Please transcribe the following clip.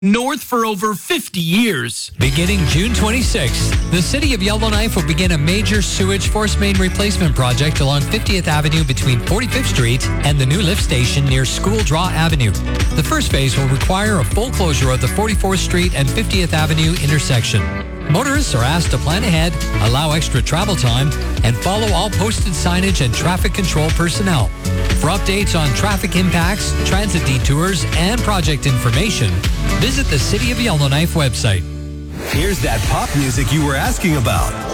North for over 50 years. Beginning June 26th, the City of Yellowknife will begin a major sewage force main replacement project along 50th Avenue between 45th Street and the new lift station near School Draw Avenue. The first phase will require a full closure of the 44th Street and 50th Avenue intersection. Motorists are asked to plan ahead, allow extra travel time, and follow all posted signage and traffic control personnel. For updates on traffic impacts, transit detours, and project information, visit the City of Yellowknife website. Here's that pop music you were asking about.